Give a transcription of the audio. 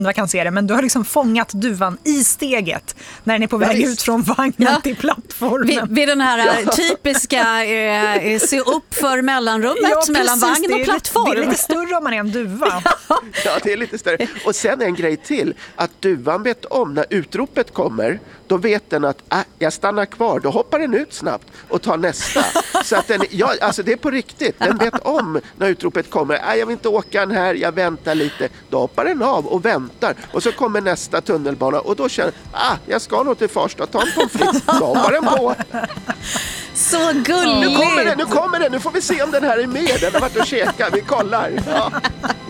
andra kan se det, men du har liksom fångat duvan i steget när den är på väg ut från vagnen till plattformen. Vid den här typiska se upp för mellanrummet mellan vagn och plattform. Det är lite större om man är en duva. Ja, det är lite större. Och sen en grej till, att duvan vet om när utropet kommer, då vet den att jag stannar kvar, då hoppar den ut snabbt och tar nästa. Så att den, alltså det är på riktigt, den vet om när utropet kommer, jag vill inte åka den här, jag väntar lite, då hoppar den av och väntar. Och så kommer nästa tunnelbana och då känner jag ska nog till Farsta, ta en pommes frites, då hoppar den på. Så gulligt! Nu kommer den, nu får vi se om den här är med, den har varit och käkat, vi kollar. Ja.